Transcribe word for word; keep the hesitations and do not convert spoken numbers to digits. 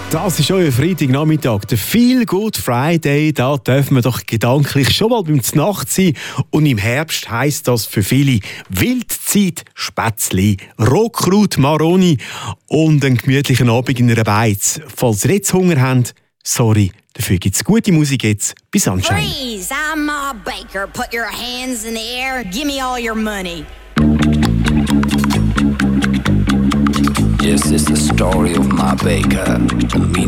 Das ist euer Freitagnachmittag, der Feel Good Friday. Da dürfen wir doch gedanklich schon mal beim Znacht sein. Und im Herbst heisst das für viele Wildzeit, Spätzli, Rotkraut, Maroni und einen gemütlichen Abend in einer Beiz. Falls ihr jetzt Hunger habt, sorry, dafür gibt es gute Musik jetzt bei Sunshine. Freeze, I'm Ma Baker. Put your hands in the air. Give me all your money. Yes, it's the story of Ma Baker, the meaning